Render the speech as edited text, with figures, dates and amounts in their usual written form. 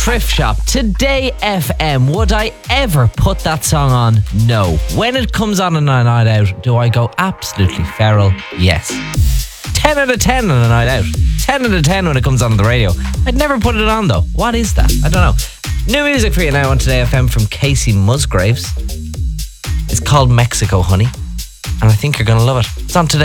Thrift Shop, Today FM. Would I ever put that song on? No. When it comes on a night out, do I go absolutely feral? Yes. 10 out of 10 on a night out. 10 out of 10 when it comes on the radio. I'd never put it on though. What is that? I don't know. New music for you now on Today FM from Casey Musgraves. It's called Mexico, honey. And I think you're going to love it. It's on Today.